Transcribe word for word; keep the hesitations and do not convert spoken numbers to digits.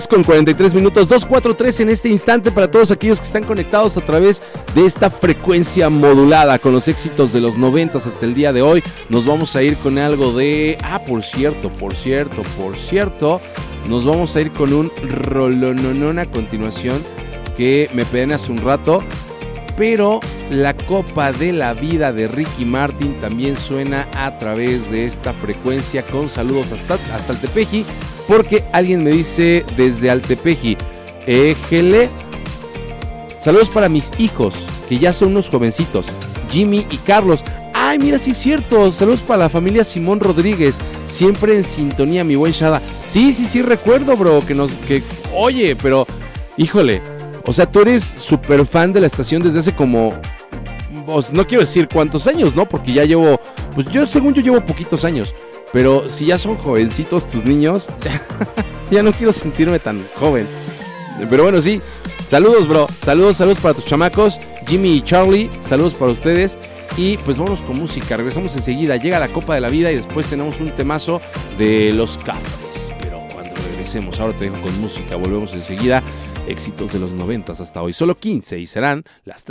Con cuarenta y tres minutos, dos cuatro tres en este instante para todos aquellos que están conectados a través de esta frecuencia modulada con los éxitos de los noventas hasta el día de hoy. Nos vamos a ir con algo de... Ah, por cierto, por cierto, por cierto, nos vamos a ir con un rolononón a continuación que me pedían hace un rato, pero la Copa de la Vida de Ricky Martin también suena a través de esta frecuencia con saludos hasta, hasta el Tepeji, porque alguien me dice desde Altepeji, éjele, saludos para mis hijos, que ya son unos jovencitos, Jimmy y Carlos. Ay, mira, sí es cierto, saludos para la familia Simón Rodríguez, siempre en sintonía, mi buen Shada. Sí, sí, sí, recuerdo, bro, que nos, que, oye, pero, híjole, o sea, tú eres súper fan de la estación desde hace como, pues, no quiero decir cuántos años, ¿no? Porque ya llevo, pues yo, según yo llevo poquitos años. Pero si ya son jovencitos tus niños, ya, ya no quiero sentirme tan joven. Pero bueno, sí, saludos, bro. Saludos, saludos para tus chamacos, Jimmy y Charlie. Saludos para ustedes. Y pues vámonos con música. Regresamos enseguida. Llega la Copa de la Vida y después tenemos un temazo de los Cafres. Pero cuando regresemos, ahora te dejo con música. Volvemos enseguida. Éxitos de los noventas hasta hoy. Solo quince y serán las tres.